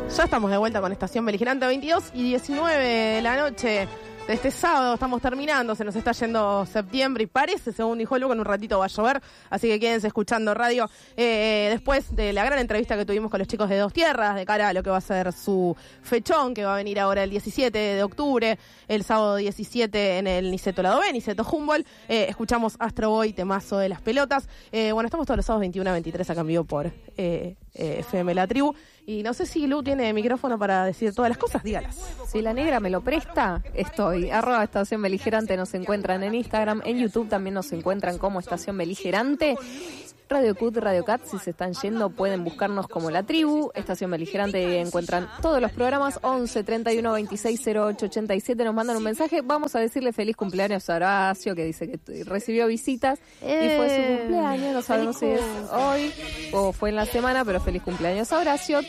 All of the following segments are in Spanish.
Ya estamos de vuelta con Estación Beligerante, 22:19 de la noche de este sábado. Estamos terminando, se nos está yendo septiembre y parece, según dijo Lu, que en un ratito va a llover, así que quédense escuchando radio. Después de la gran entrevista que tuvimos con los chicos de Dos Tierras, de cara a lo que va a ser su fechón, que va a venir ahora el 17 de octubre, el sábado 17 en el Niceto Lado B, Niceto Humboldt. Escuchamos Astro Boy, temazo de las pelotas. Bueno, estamos todos los sábados 21 a 23 acá en vivo por FM La Tribu. Y no sé si Lu tiene micrófono para decir todas las cosas, dígalas. Si la negra me lo presta, estoy. @Estación Beligerante nos encuentran en Instagram, en YouTube también nos encuentran como Estación Beligerante. Radio Cut, Radio Cat, si se están yendo pueden buscarnos como La Tribu. Estación Beligerante encuentran todos los programas. 11 31 26 08 87 nos mandan un mensaje. Vamos a decirle feliz cumpleaños a Horacio, que dice que recibió visitas y fue su cumpleaños. No sabemos si es hoy o fue en la semana, pero feliz cumpleaños a Horacio.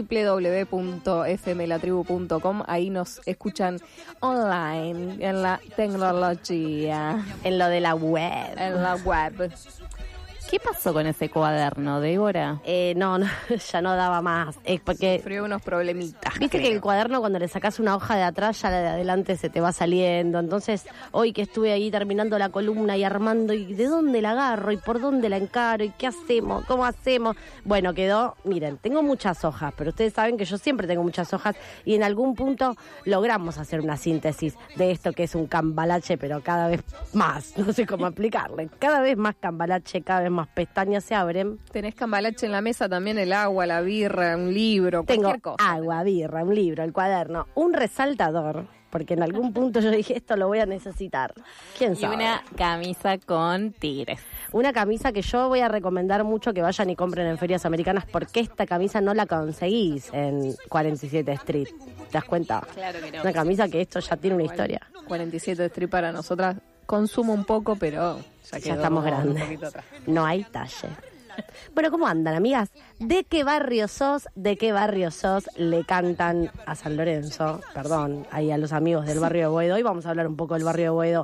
www.fmlatribu.com, ahí nos escuchan online, en la tecnología, en lo de la web. En la web. ¿Qué pasó con ese cuaderno, Débora? No, ya no daba más. Porque sufrió unos problemitas. Viste que el cuaderno, cuando le sacás una hoja de atrás, ya la de adelante se te va saliendo. Entonces, hoy que estuve ahí terminando la columna y armando, ¿y de dónde la agarro? ¿Y por dónde la encaro? ¿Y qué hacemos? ¿Cómo hacemos? Bueno, quedó, miren, tengo muchas hojas, pero ustedes saben que yo siempre tengo muchas hojas y en algún punto logramos hacer una síntesis de esto que es un cambalache, pero cada vez más. No sé cómo explicarle. Cada vez más cambalache, cada vez más pestañas se abren. Tenés cambalache en la mesa también, el agua, la birra, un libro, cualquier cosa. Tengo agua, birra, un libro, el cuaderno, un resaltador, porque en algún punto yo dije, esto lo voy a necesitar. ¿Quién sabe? Y una camisa con tigres. Una camisa que yo voy a recomendar mucho que vayan y compren en ferias americanas, porque esta camisa no la conseguís en 47 Street. ¿Te das cuenta? Claro que no. Una camisa que esto ya tiene una historia. 47 Street para nosotras consumo un poco, pero ya estamos grandes. No hay talle. Bueno, ¿cómo andan, amigas? ¿De qué barrio sos? ¿De qué barrio sos? Le cantan a San Lorenzo, perdón, ahí a los amigos del barrio de Boedo. Hoy vamos a hablar un poco del barrio de Boedo.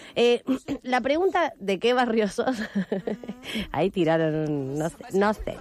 La pregunta ¿de qué barrio sos? Ahí tiraron, no sé.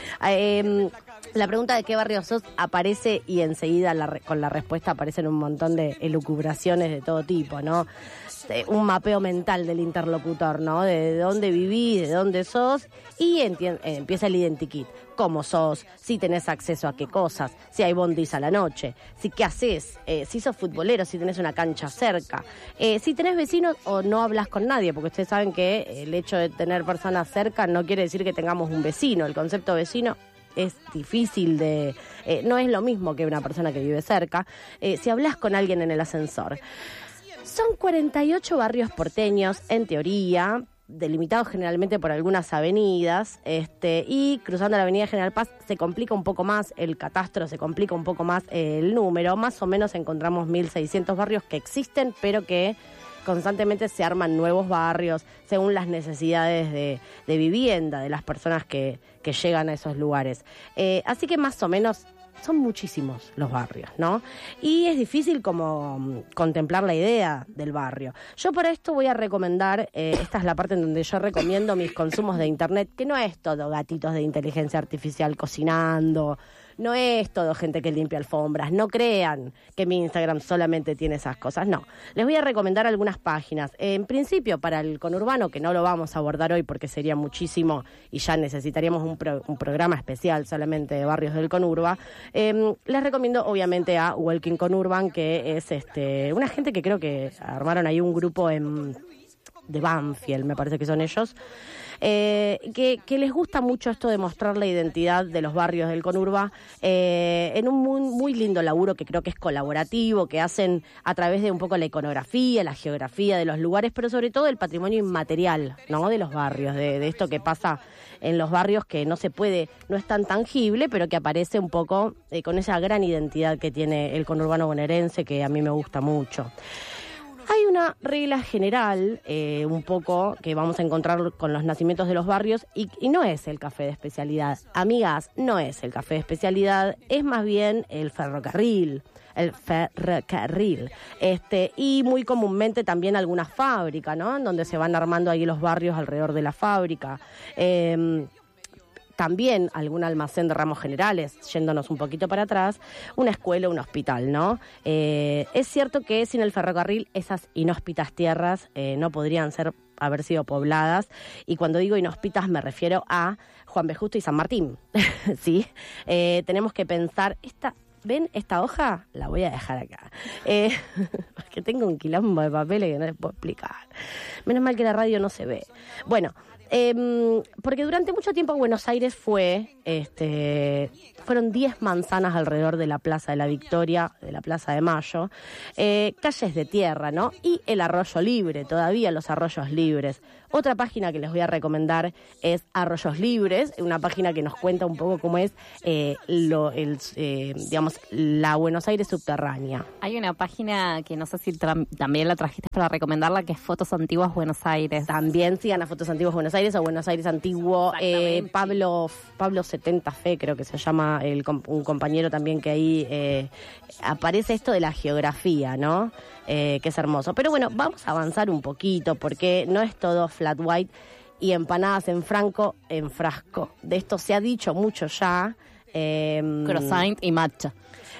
La pregunta ¿de qué barrio sos? Aparece y enseguida con la respuesta aparecen un montón de elucubraciones de todo tipo, ¿no? Un mapeo mental del interlocutor, ¿no? De dónde vivís, de dónde sos, y empieza el identikit. ¿Cómo sos? Si tenés acceso a qué cosas, si hay bondis a la noche, si qué haces, si sos futbolero, si tenés una cancha cerca, si tenés vecinos o no hablas con nadie, porque ustedes saben que el hecho de tener personas cerca no quiere decir que tengamos un vecino. El concepto vecino es difícil de... no es lo mismo que una persona que vive cerca. Si hablas con alguien en el ascensor. Son 48 barrios porteños, en teoría, delimitados generalmente por algunas avenidas, y cruzando la avenida General Paz se complica un poco más el catastro, se complica un poco más el número. Más o menos encontramos 1.600 barrios que existen, pero que constantemente se arman nuevos barrios según las necesidades de vivienda de las personas que llegan a esos lugares. Así que más o menos son muchísimos los barrios, ¿no? Y es difícil como contemplar la idea del barrio. Yo por esto voy a recomendar, esta es la parte en donde yo recomiendo mis consumos de internet, que no es todo gatitos de inteligencia artificial cocinando, no es todo gente que limpia alfombras, no crean que mi Instagram solamente tiene esas cosas, no. Les voy a recomendar algunas páginas. En principio, para el conurbano, que no lo vamos a abordar hoy porque sería muchísimo y ya necesitaríamos un programa especial solamente de barrios del conurba, les recomiendo obviamente a Walking Conurban, que es una gente que creo que armaron ahí un grupo de Banfield, me parece que son ellos, que les gusta mucho esto de mostrar la identidad de los barrios del conurba en un muy lindo laburo que creo que es colaborativo, que hacen a través de un poco la iconografía, la geografía de los lugares, pero sobre todo el patrimonio inmaterial, ¿no? De los barrios, de esto que pasa en los barrios que no es tan tangible, pero que aparece un poco con esa gran identidad que tiene el conurbano bonaerense, que a mí me gusta mucho. Hay una regla general, un poco, que vamos a encontrar con los nacimientos de los barrios, y no es el café de especialidad. Amigas, no es el café de especialidad, es más bien el ferrocarril. Y muy comúnmente también alguna fábrica, ¿no? En donde se van armando ahí los barrios alrededor de la fábrica. también algún almacén de ramos generales, yéndonos un poquito para atrás, una escuela, un hospital, ¿no? Es cierto que sin el ferrocarril esas inhóspitas tierras no podrían haber sido pobladas, y cuando digo inhóspitas me refiero a Juan B. Justo y San Martín, ¿sí? Tenemos que pensar, ¿ven esta hoja? La voy a dejar acá. Que tengo un quilombo de papeles que no les puedo explicar. Menos mal que la radio no se ve. Bueno, porque durante mucho tiempo Buenos Aires fueron 10 manzanas alrededor de la Plaza de la Victoria, de la Plaza de Mayo, calles de tierra, ¿no? Y el Arroyo Libre, todavía los arroyos libres. Otra página que les voy a recomendar es Arroyos Libres, una página que nos cuenta un poco cómo es digamos, la Buenos Aires subterránea. Hay una página que no sé si también la trajiste para recomendarla, que es Fotos Antiguas Buenos Aires. También sigan a Fotos Antiguas Buenos Aires o Buenos Aires Antiguo. Pablo 70 Fe, creo que se llama, un compañero también que ahí aparece esto de la geografía, ¿no? Que es hermoso. Pero bueno, vamos a avanzar un poquito porque no es todo flat white y empanadas en frasco. De esto se ha dicho mucho ya. Croissant y matcha.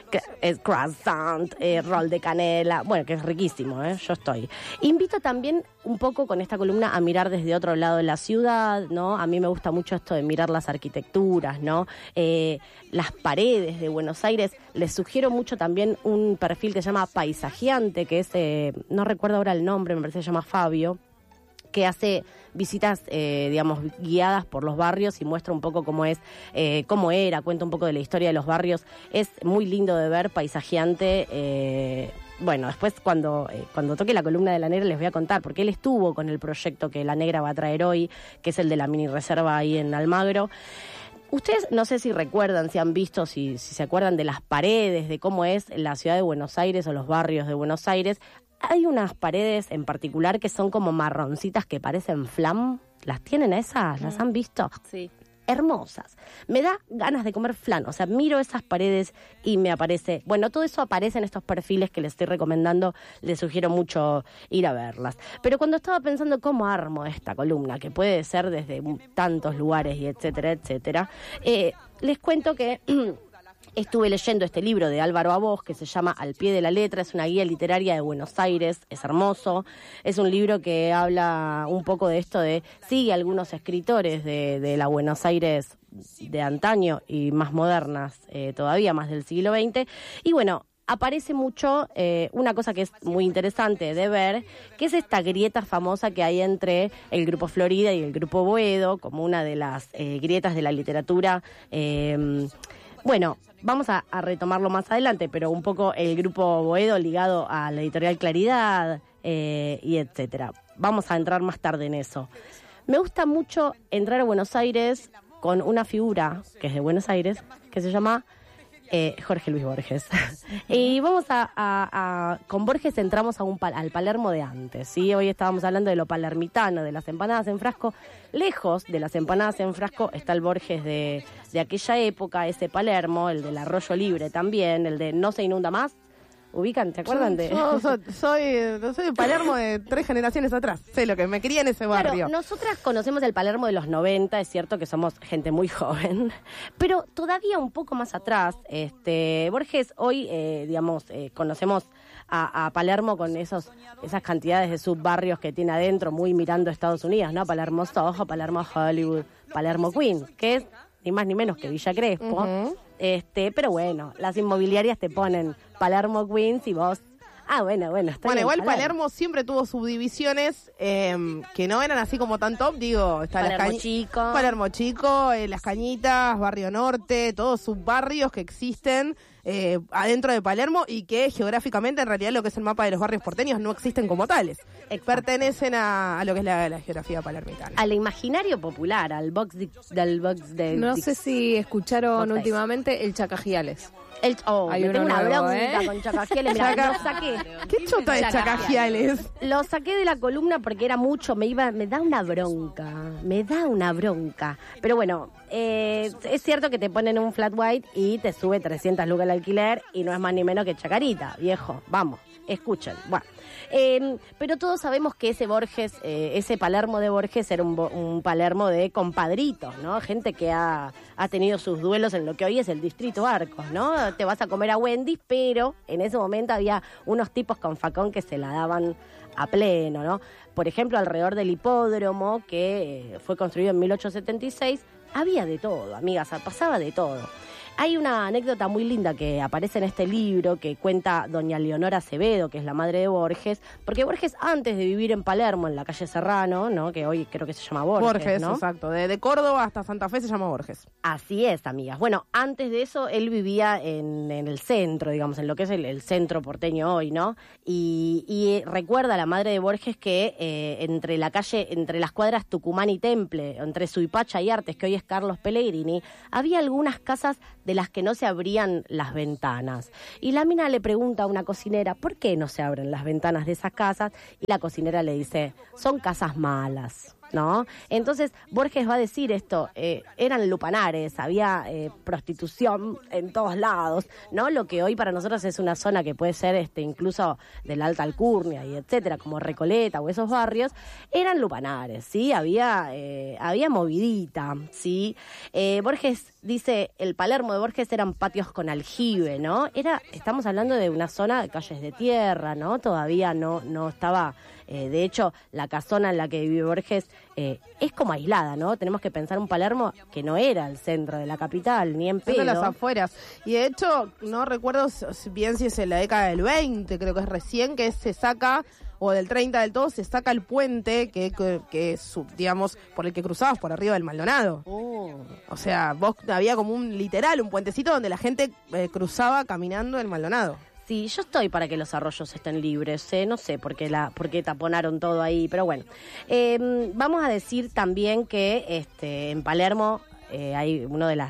Croissant, rol de canela, bueno, que es riquísimo, yo estoy. Invito también un poco con esta columna a mirar desde otro lado de la ciudad, ¿no? A mí me gusta mucho esto de mirar las arquitecturas, ¿no? Las paredes de Buenos Aires. Les sugiero mucho también un perfil que se llama Paisajeante, que es, no recuerdo ahora el nombre, me parece que se llama Fabio, que hace visitas, digamos, guiadas por los barrios y muestra un poco cómo era, cuenta un poco de la historia de los barrios. Es muy lindo de ver, paisajeante. Bueno, después cuando toque la columna de La Negra les voy a contar, porque él estuvo con el proyecto que La Negra va a traer hoy, que es el de la mini reserva ahí en Almagro. Ustedes no sé si recuerdan, si han visto, si se acuerdan de las paredes, de cómo es la ciudad de Buenos Aires o los barrios de Buenos Aires. Hay unas paredes en particular que son como marroncitas que parecen flan. ¿Las tienen esas? ¿Las han visto? Sí. Hermosas. Me da ganas de comer flan. O sea, miro esas paredes y me aparece... Bueno, todo eso aparece en estos perfiles que les estoy recomendando. Les sugiero mucho ir a verlas. Pero cuando estaba pensando cómo armo esta columna, que puede ser desde tantos lugares y etcétera, etcétera, les cuento que... Estuve leyendo este libro de Álvaro Abos que se llama Al pie de la letra, es una guía literaria de Buenos Aires, es hermoso, es un libro que habla un poco de esto de, sí, algunos escritores de la Buenos Aires de antaño y más modernas, todavía más del siglo XX, y bueno, aparece mucho una cosa que es muy interesante de ver, que es esta grieta famosa que hay entre el Grupo Florida y el Grupo Boedo, como una de las grietas de la literatura. Bueno, vamos a retomarlo más adelante, pero un poco el Grupo Boedo ligado a la editorial Claridad y etcétera. Vamos a entrar más tarde en eso. Me gusta mucho entrar a Buenos Aires con una figura que es de Buenos Aires, que se llama Jorge Luis Borges. Y vamos con Borges entramos al Palermo de antes, ¿sí? Hoy estábamos hablando de lo palermitano, de las empanadas en frasco. Lejos de las empanadas en frasco está el Borges de aquella época, ese Palermo, el del Arroyo Libre también, el de No se inunda más. ¿Ubican? ¿Se acuerdan de...? Yo soy de Palermo de 3 generaciones atrás. Sé lo que me crié en ese barrio. Claro, nosotras conocemos el Palermo de los 90, es cierto que somos gente muy joven, pero todavía un poco más atrás. Borges hoy, conocemos a Palermo con esas cantidades de subbarrios que tiene adentro, muy mirando Estados Unidos, ¿no? Palermo Soho, Palermo Hollywood, Palermo Queens, que es ni más ni menos que Villa Crespo. Uh-huh. Pero bueno, las inmobiliarias te ponen Palermo Queens y vos... Bueno, está igual Palermo siempre tuvo subdivisiones que no eran así como tan top, digo, está Palermo Chico, Las Cañitas, Barrio Norte, todos subbarrios que existen adentro de Palermo y que geográficamente en realidad lo que es el mapa de los barrios porteños no existen como tales. Pertenecen a lo que es la geografía palermitana. Al imaginario popular, al box de... No sé si escucharon últimamente el Chacajiales. Hay una bronca con Chacajiales. Mirá, lo saqué. ¿Qué chota de Chacajiales? Lo saqué de la columna porque era mucho, me da una bronca. Pero bueno, es cierto que te ponen un flat white y te sube 300 lucas el alquiler y no es más ni menos que Chacarita, viejo, vamos. Escuchen, bueno. Pero todos sabemos que ese Borges, ese Palermo de Borges era un Palermo de compadritos, ¿no? Gente que ha tenido sus duelos en lo que hoy es el Distrito Arcos, ¿no? Te vas a comer a Wendy's, pero en ese momento había unos tipos con facón que se la daban a pleno, ¿no? Por ejemplo, alrededor del hipódromo, que fue construido en 1876, había de todo, amigas, pasaba de todo. Hay una anécdota muy linda que aparece en este libro que cuenta doña Leonora Acevedo, que es la madre de Borges, porque Borges, antes de vivir en Palermo, en la calle Serrano, ¿no? Que hoy creo que se llama Borges, ¿no? Exacto. De Córdoba hasta Santa Fe se llama Borges. Así es, amigas. Bueno, antes de eso, él vivía en el centro, digamos, en lo que es el centro porteño hoy, ¿no? Y recuerda a la madre de Borges que entre las cuadras Tucumán y Temple, entre Suipacha y Artes, que hoy es Carlos Pellegrini, había algunas casas de las que no se abrían las ventanas. Y la mina le pregunta a una cocinera, ¿por qué no se abren las ventanas de esas casas? Y la cocinera le dice, son casas malas, ¿no? Entonces Borges va a decir esto, eran lupanares, había prostitución en todos lados, ¿no? Lo que hoy para nosotros es una zona que puede ser incluso de la alta alcurnia y etcétera, como Recoleta o esos barrios, eran lupanares, ¿sí? Había movidita, ¿sí? Borges dice, el Palermo de Borges eran patios con aljibe, ¿no? Estamos hablando de una zona de calles de tierra, ¿no? Todavía no estaba... de hecho, la casona en la que vive Borges es como aislada, ¿no? Tenemos que pensar un Palermo que no era el centro de la capital, ni en pedo. De las afueras. Y de hecho, no recuerdo bien si es en la década del 20, creo que es recién, que se saca, o del 30 del todo, se saca el puente que digamos, por el que cruzabas por arriba del Maldonado. O sea, había como un puentecito donde la gente cruzaba caminando el Maldonado. Sí, yo estoy para que los arroyos estén libres, no sé por qué taponaron todo ahí, pero bueno. Vamos a decir también que en Palermo hay uno de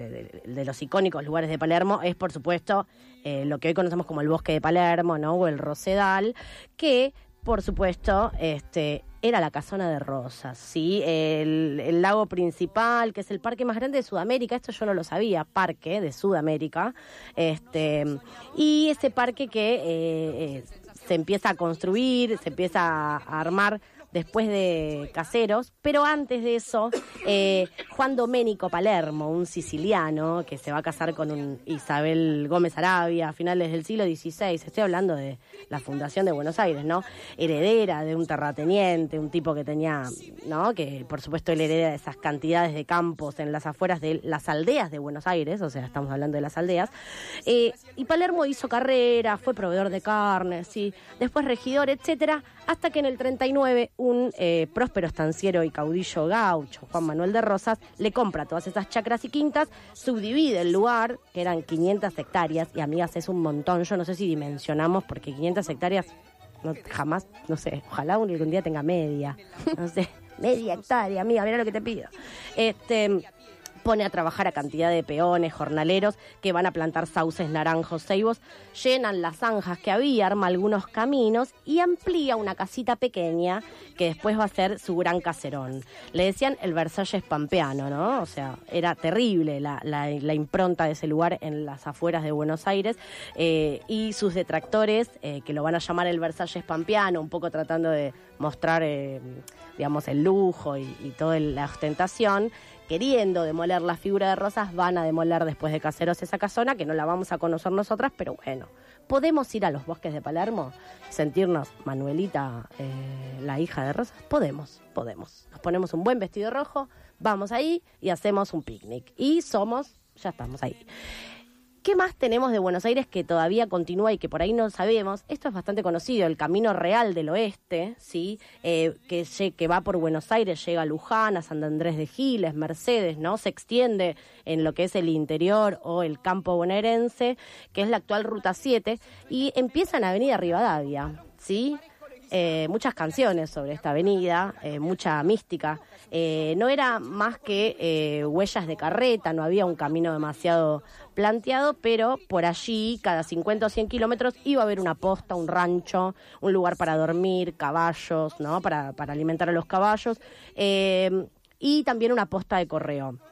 los icónicos lugares de Palermo, es por supuesto lo que hoy conocemos como el Bosque de Palermo, ¿no? O el Rosedal, que por supuesto era la Casona de Rosas, ¿sí? El lago principal, que es el parque más grande de Sudamérica, esto yo no lo sabía, parque de Sudamérica, y ese parque que se empieza a construir, se empieza a armar después de Caseros, pero antes de eso, Juan Domenico Palermo, un siciliano que se va a casar con un Isabel Gómez Arabia a finales del siglo XVI, estoy hablando de la fundación de Buenos Aires, ¿no? Heredera de un terrateniente, un tipo que tenía, ¿no? Que por supuesto él hereda esas cantidades de campos en las afueras de las aldeas de Buenos Aires, o sea, estamos hablando de las aldeas, y Palermo hizo carrera, fue proveedor de carne, sí, después regidor, etcétera, hasta que en el 39 un próspero estanciero y caudillo gaucho, Juan Manuel de Rosas, le compra todas esas chacras y quintas, subdivide el lugar, que eran 500 hectáreas, y amigas, es un montón, yo no sé si dimensionamos, porque 500 hectáreas, jamás, no sé, ojalá algún día tenga media, no sé, media hectárea, amiga, mira lo que te pido. Pone a trabajar a cantidad de peones, jornaleros, que van a plantar sauces, naranjos, ceibos, llenan las zanjas que había, arma algunos caminos y amplía una casita pequeña que después va a ser su gran caserón. Le decían el Versalles pampeano, ¿no? O sea, era terrible la impronta de ese lugar en las afueras de Buenos Aires, y sus detractores, que lo van a llamar el Versalles pampeano, un poco tratando de mostrar, digamos, el lujo y toda la ostentación, queriendo demoler la figura de Rosas, van a demoler después de Caseros esa casona, que no la vamos a conocer nosotras, pero bueno, ¿podemos ir a los bosques de Palermo? ¿Sentirnos Manuelita, la hija de Rosas? Podemos. Nos ponemos un buen vestido rojo, vamos ahí y hacemos un picnic. Y ya estamos ahí. ¿Qué más tenemos de Buenos Aires que todavía continúa y que por ahí no sabemos? Esto es bastante conocido, el Camino Real del Oeste, ¿sí? Que va por Buenos Aires, llega a Luján, a San Andrés de Giles, Mercedes, ¿no? Se extiende en lo que es el interior o el campo bonaerense, que es la actual Ruta 7, y empieza en Avenida Rivadavia, ¿sí? Muchas canciones sobre esta avenida, mucha mística. No era más que huellas de carreta, no había un camino demasiado planteado, pero por allí, cada 50 o 100 kilómetros, iba a haber una posta, un rancho, un lugar para dormir, caballos, ¿no? Para alimentar a los caballos, y también una posta de correo.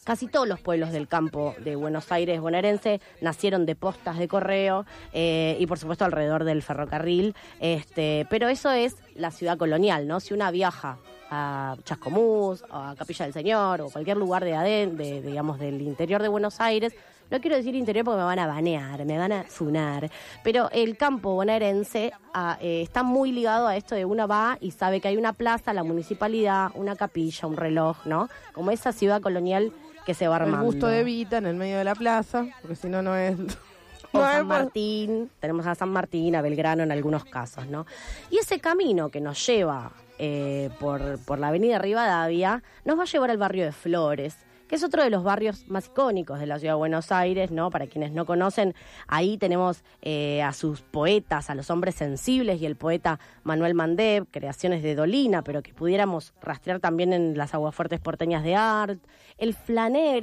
Casi todos los pueblos del campo de Buenos Aires bonaerense nacieron de postas de correo y por supuesto alrededor del ferrocarril, pero eso es la ciudad colonial, ¿no? Si una viaja a Chascomús, a Capilla del Señor o cualquier lugar digamos del interior de Buenos Aires, no quiero decir interior porque me van a banear, me van a funar, pero el campo bonaerense está muy ligado a esto de uno va y sabe que hay una plaza, la municipalidad, una capilla, un reloj, ¿no? Como esa ciudad colonial que se va armando. El busto de Evita en el medio de la plaza, porque si no, no es... O San Martín, tenemos a San Martín, a Belgrano en algunos casos, ¿no? Y ese camino que nos lleva por la avenida Rivadavia nos va a llevar al barrio de Flores, que es otro de los barrios más icónicos de la ciudad de Buenos Aires, ¿no? Para quienes no conocen, ahí tenemos a sus poetas, a los hombres sensibles y el poeta Manuel Mandeb, creaciones de Dolina, pero que pudiéramos rastrear también en las aguafuertes porteñas de Art. El flaner,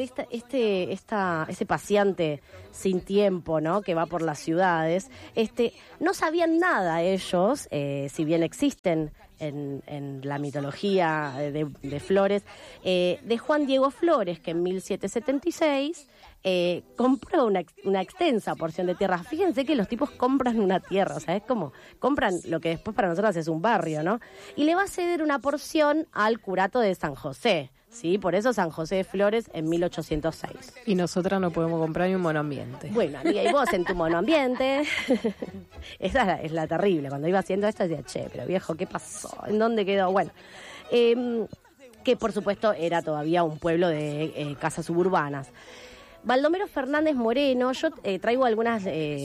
ese paseante sin tiempo, ¿no? Que va por las ciudades, no sabían nada ellos, si bien existen en la mitología de Flores, de Juan Diego Flores, que en 1776 compró una extensa porción de tierra. Fíjense que los tipos compran una tierra, o sea, es como compran lo que después para nosotros es un barrio, ¿no? Y le va a ceder una porción al curato de San José, ¿sí? Por eso San José de Flores en 1806. Y nosotras no podemos comprar ni un monoambiente. Bueno, amiga, y vos en tu monoambiente. Esa es la terrible. Cuando iba haciendo esto decía, che, pero viejo, ¿qué pasó? ¿En dónde quedó? Bueno, que por supuesto era todavía un pueblo de casas suburbanas. Baldomero Fernández Moreno, yo traigo algunos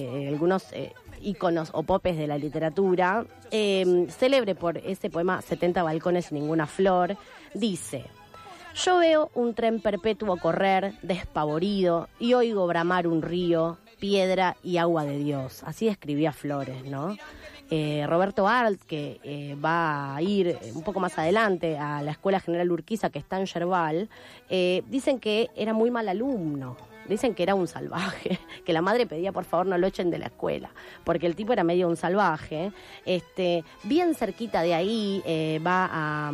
íconos o popes de la literatura. Célebre por ese poema 70 balcones y ninguna flor, dice: yo veo un tren perpetuo correr, despavorido, y oigo bramar un río, piedra y agua de Dios. Así escribía Flores, ¿no? Roberto Arlt, que va a ir un poco más adelante a la Escuela General Urquiza, que está en Yerbal, dicen que era muy mal alumno. Dicen que era un salvaje, que la madre pedía por favor no lo echen de la escuela, porque el tipo era medio un salvaje. Bien cerquita de ahí va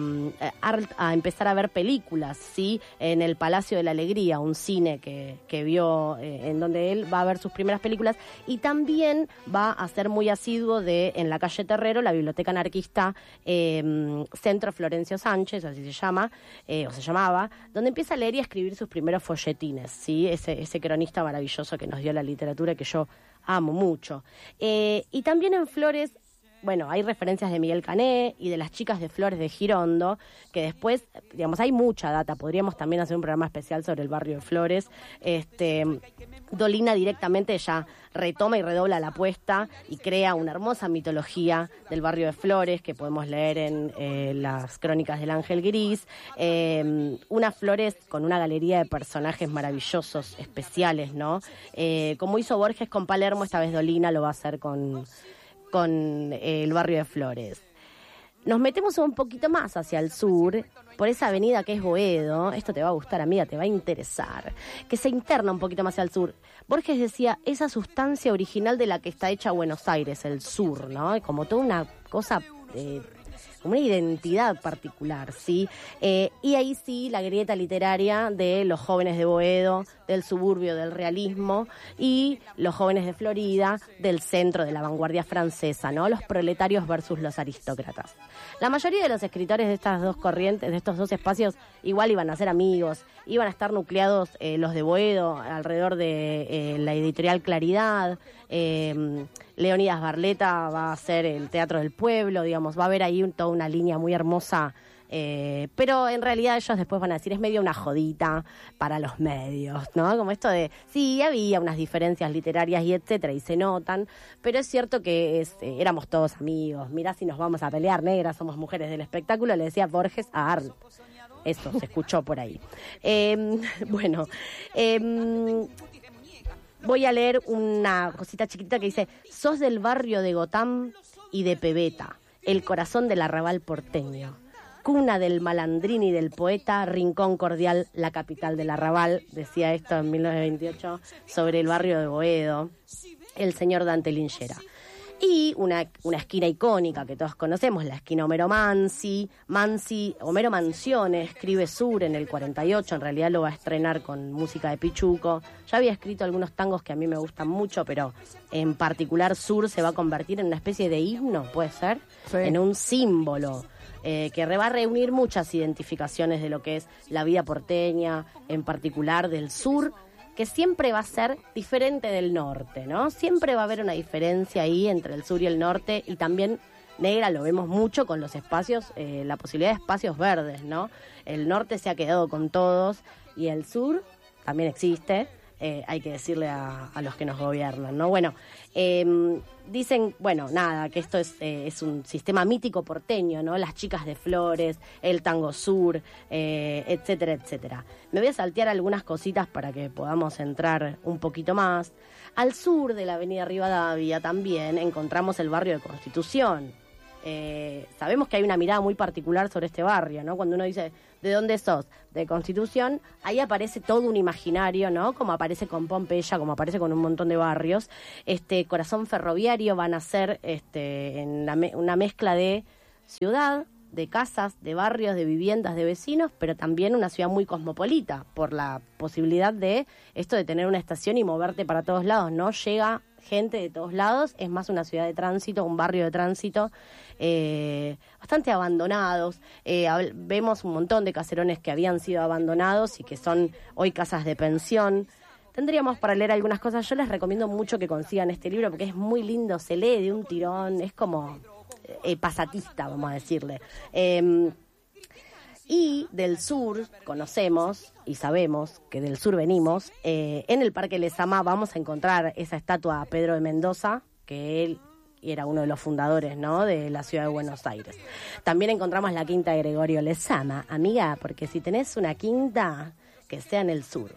a empezar a ver películas, ¿sí? En el Palacio de la Alegría, un cine que vio, en donde él va a ver sus primeras películas, y también va a ser muy asiduo en la calle Terrero, la biblioteca anarquista Centro Florencio Sánchez, así se llama, o se llamaba, donde empieza a leer y a escribir sus primeros folletines, ¿sí? Ese cronista maravilloso que nos dio la literatura, que yo amo mucho. Y también en Flores, bueno, hay referencias de Miguel Cané y de las chicas de Flores de Girondo, que después, digamos, hay mucha data. Podríamos también hacer un programa especial sobre el barrio de Flores. Dolina directamente ya retoma y redobla la apuesta y crea una hermosa mitología del barrio de Flores que podemos leer en las crónicas del Ángel Gris. Unas Flores con una galería de personajes maravillosos, especiales, ¿no? Como hizo Borges con Palermo, esta vez Dolina lo va a hacer con el barrio de Flores. Nos metemos un poquito más hacia el sur, por esa avenida que es Boedo. Esto te va a gustar, amiga, te va a interesar. Que se interna un poquito más hacia el sur. Borges decía, esa sustancia original de la que está hecha Buenos Aires, el sur, ¿no? Como toda una cosa... como una identidad particular, ¿sí? Y ahí sí, la grieta literaria de los jóvenes de Boedo, del suburbio del realismo, y los jóvenes de Florida, del centro de la vanguardia francesa, ¿no? Los proletarios versus los aristócratas. La mayoría de los escritores de estas dos corrientes, de estos dos espacios, igual iban a ser amigos, iban a estar nucleados los de Boedo alrededor de la editorial Claridad. Leónidas Barleta va a hacer el Teatro del Pueblo, digamos, va a haber ahí toda una línea muy hermosa, pero en realidad ellos después van a decir, es medio una jodita para los medios, ¿no? Como esto de, sí, había unas diferencias literarias y etcétera, y se notan, pero es cierto que éramos todos amigos. Mirá, si nos vamos a pelear, negras, somos mujeres del espectáculo, le decía Borges a Arlt. Eso se escuchó por ahí. Voy a leer una cosita chiquita que dice: sos del barrio de Gotham y de Pebeta, el corazón del arrabal porteño, cuna del malandrín y del poeta, rincón cordial, la capital del arrabal. Decía esto en 1928 sobre el barrio de Boedo el señor Dante Lingera. Y una esquina icónica que todos conocemos, la esquina Homero Homero Mansione escribe Sur en el 48, en realidad lo va a estrenar con música de Pichuco. Ya había escrito algunos tangos que a mí me gustan mucho, pero en particular Sur se va a convertir en una especie de himno, ¿puede ser? Sí. En un símbolo. Que va a reunir muchas identificaciones de lo que es la vida porteña, en particular del sur, que siempre va a ser diferente del norte, ¿no? Siempre va a haber una diferencia ahí entre el sur y el norte, y también, negra, lo vemos mucho con los espacios, la posibilidad de espacios verdes, ¿no? El norte se ha quedado con todos y el sur también existe, hay que decirle a los que nos gobiernan, ¿no? Bueno, dicen, bueno, nada, que esto es un sistema mítico porteño, ¿no? Las chicas de Flores, el tango sur, etcétera, etcétera. Me voy a saltear algunas cositas para que podamos entrar un poquito más. Al sur de la avenida Rivadavia también encontramos el barrio de Constitución. Sabemos que hay una mirada muy particular sobre este barrio, ¿no? Cuando uno dice, ¿de dónde sos? De Constitución, ahí aparece todo un imaginario, ¿no? Como aparece con Pompeya, como aparece con un montón de barrios. Corazón Ferroviario van a ser en una mezcla de ciudad, de casas, de barrios, de viviendas, de vecinos, pero también una ciudad muy cosmopolita, por la posibilidad de esto de tener una estación y moverte para todos lados, ¿no? Llega gente de todos lados, es más una ciudad de tránsito, un barrio de tránsito, bastante abandonados. Vemos un montón de caserones que habían sido abandonados y que son hoy casas de pensión. Tendríamos para leer algunas cosas. Yo les recomiendo mucho que consigan este libro porque es muy lindo, se lee de un tirón, es como pasatista, vamos a decirle. Y del sur conocemos y sabemos que del sur venimos. En el Parque Lezama vamos a encontrar esa estatua a Pedro de Mendoza, que él era uno de los fundadores, ¿no?, de la ciudad de Buenos Aires. También encontramos la quinta de Gregorio Lezama, amiga, porque si tenés una quinta, que sea en el sur.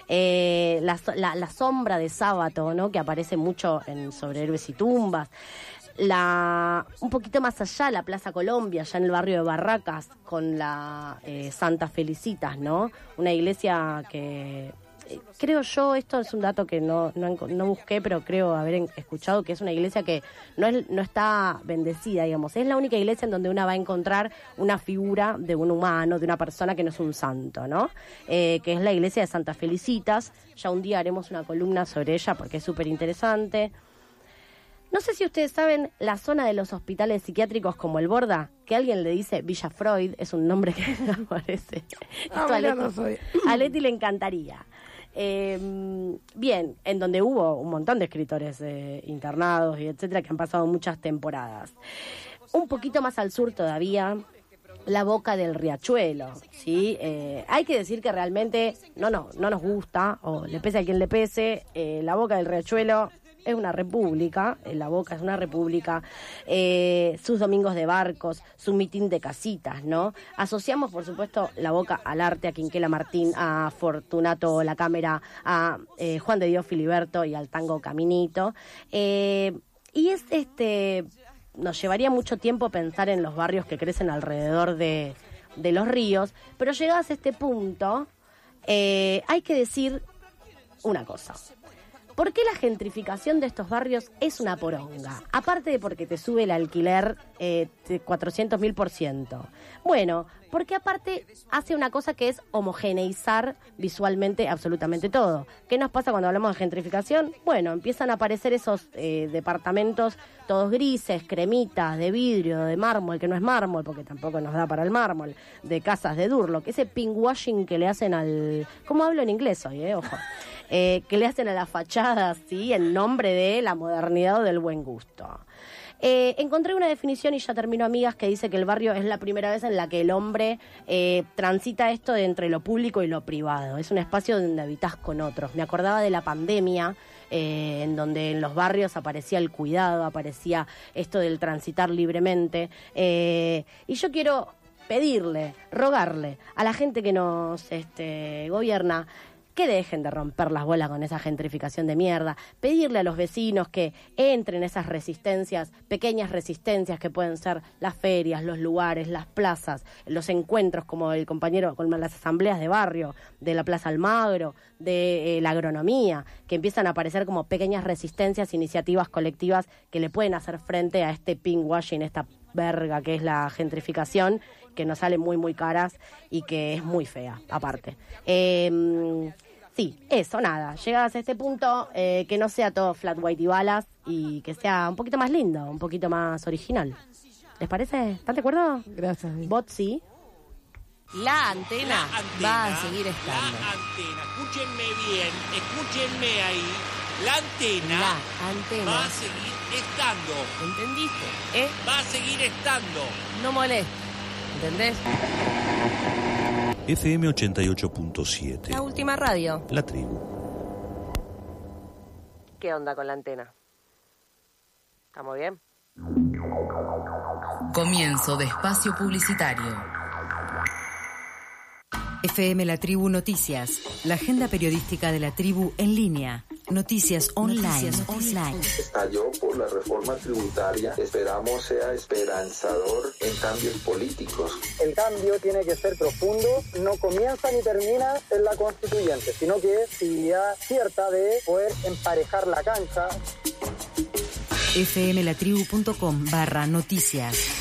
La sombra de Sábato, ¿no?, que aparece mucho sobre Héroes y Tumbas. Un poquito más allá, la Plaza Colombia, ya en el barrio de Barracas, con la Santa Felicitas, ¿no? Una iglesia que, creo yo, esto es un dato que no busqué, pero creo haber escuchado que es una iglesia que no está bendecida, digamos. Es la única iglesia en donde uno va a encontrar una figura de un humano, de una persona que no es un santo, ¿no? Que es la iglesia de Santa Felicitas. Ya un día haremos una columna sobre ella porque es súper interesante. No sé si ustedes saben la zona de los hospitales psiquiátricos como el Borda, que alguien le dice Villa Freud, es un nombre que me aparece. A Leti le encantaría. Bien, en donde hubo un montón de escritores internados y etcétera, que han pasado muchas temporadas. Un poquito más al sur todavía, la Boca del Riachuelo, ¿sí? Hay que decir que realmente no nos gusta, o le pese a quien le pese, la Boca del Riachuelo es una república, La Boca es una república, sus domingos de barcos, su mitin de casitas, ¿no? Asociamos, por supuesto, La Boca al arte, a Quinquela Martín, a Fortunato La Cámara, a Juan de Dios Filiberto y al tango Caminito. Y es nos llevaría mucho tiempo pensar en los barrios que crecen alrededor de los ríos, pero llegados a este punto, hay que decir una cosa. ¿Por qué la gentrificación de estos barrios es una poronga? Aparte de porque te sube el alquiler 400.000%. Bueno, porque aparte hace una cosa que es homogeneizar visualmente absolutamente todo. ¿Qué nos pasa cuando hablamos de gentrificación? Bueno, empiezan a aparecer esos departamentos todos grises, cremitas, de vidrio, de mármol, que no es mármol, porque tampoco nos da para el mármol, de casas de Durlock, ese pinkwashing que le hacen al... ¿Cómo hablo en inglés hoy, ojo? Que le hacen a las fachadas, ¿sí?, en nombre de la modernidad o del buen gusto. Encontré una definición, y ya termino, amigas, que dice que el barrio es la primera vez en la que el hombre transita esto de entre lo público y lo privado. Es un espacio donde habitas con otros. Me acordaba de la pandemia, en donde en los barrios aparecía el cuidado, aparecía esto del transitar libremente. Y yo quiero pedirle, rogarle a la gente que nos gobierna, que dejen de romper las bolas con esa gentrificación de mierda, pedirle a los vecinos que entren esas resistencias, pequeñas resistencias que pueden ser las ferias, los lugares, las plazas, los encuentros como el compañero, con las asambleas de barrio, de la Plaza Almagro, de la agronomía, que empiezan a aparecer como pequeñas resistencias, iniciativas colectivas que le pueden hacer frente a este pinkwashing, esta verga que es la gentrificación, que nos sale muy muy caras y que es muy fea aparte. Sí, eso, nada, llegadas a este punto, que no sea todo flat white y balas y que sea un poquito más lindo, un poquito más original. ¿Les parece? ¿Están de acuerdo? Gracias. ¿Vos sí? La antena va a seguir estando. La antena, escúchenme bien, escúchenme ahí. La antena va a seguir estando. ¿Entendiste? Va a seguir estando. No molestes. ¿Entendés? FM 88.7. La última radio. La tribu. ¿Qué onda con la antena? ¿Estamos bien? Comienzo de espacio publicitario. FM La Tribu Noticias, la agenda periodística de la tribu en línea. Noticias online. Estalló por la reforma tributaria. Esperamos sea esperanzador en cambios políticos. El cambio tiene que ser profundo, no comienza ni termina en la constituyente, sino que es posibilidad cierta de poder emparejar la cancha. fmlatribu.com/noticias.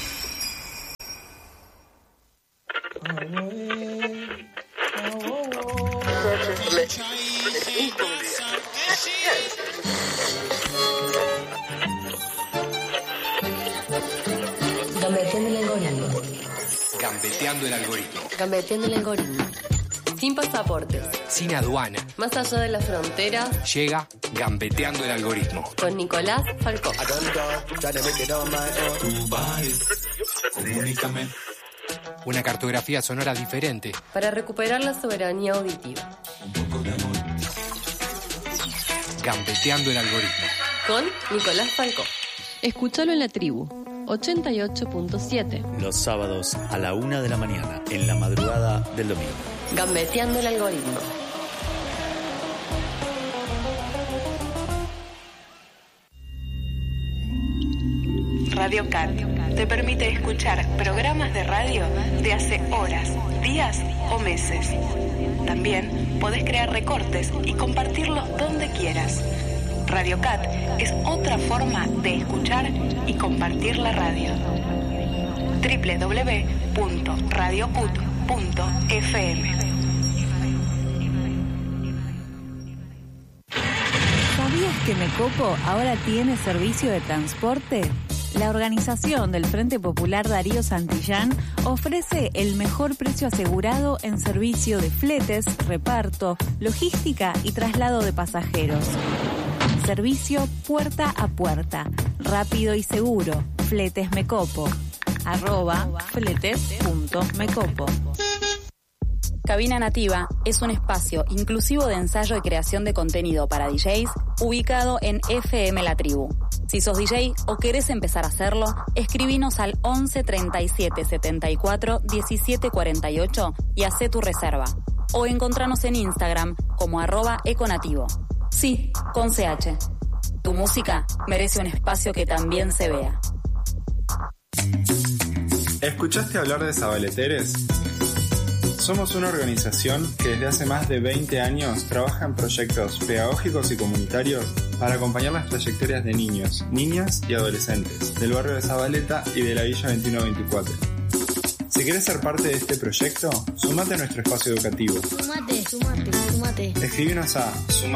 Gambeteando el algoritmo. Gambeteando el algoritmo. Sin pasaportes. Sin aduana. Más allá de las fronteras. Llega Gambeteando el algoritmo. Con Nicolás Falcó. Comunícame. Una cartografía sonora diferente. Para recuperar la soberanía auditiva. Gambeteando el algoritmo. Con Nicolás Falcó. Escúchalo en La Tribu, 88.7. Los sábados a la 1 de la mañana, en la madrugada del domingo. Gambeteando el algoritmo. Radio Cat te permite escuchar programas de radio de hace horas, días o meses. También podés crear recortes y compartirlos donde quieras. Radio Cat es otra forma de escuchar y compartir la radio. www.radiocut.fm. ¿Sabías que Mecopo ahora tiene servicio de transporte? La organización del Frente Popular Darío Santillán ofrece el mejor precio asegurado en servicio de fletes, reparto, logística y traslado de pasajeros. Servicio puerta a puerta, rápido y seguro. Fletes Mecopo. @fletes.mecopo. Cabina Nativa es un espacio inclusivo de ensayo y creación de contenido para DJs ubicado en FM La Tribu. Si sos DJ o querés empezar a hacerlo, escribinos al 11 37 74 17 48 y hacé tu reserva. O encontranos en Instagram como @econativo. Sí, con CH. Tu música merece un espacio que también se vea. ¿Escuchaste hablar de Sabaleteres? Somos una organización que desde hace más de 20 años trabaja en proyectos pedagógicos y comunitarios para acompañar las trayectorias de niños, niñas y adolescentes del barrio de Zabaleta y de la Villa 2124. Si quieres ser parte de este proyecto, sumate a nuestro espacio educativo. Sumate. Escríbenos a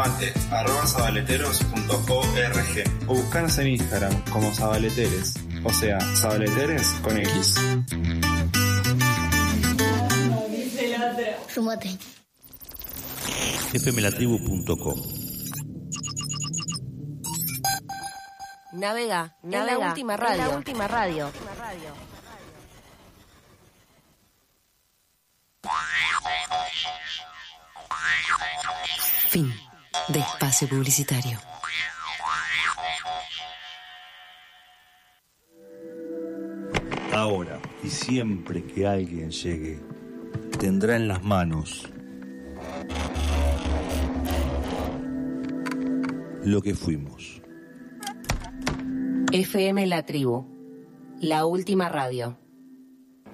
sumate@sabaleteros.org o buscanos en Instagram como Sabaleteres, o sea, Sabaleteres con X. Sumate. fmlatribu.com. Navega en la última radio. Fin de espacio publicitario. Ahora y siempre que alguien llegue, tendrá en las manos lo que fuimos. FM La Tribu, la última radio.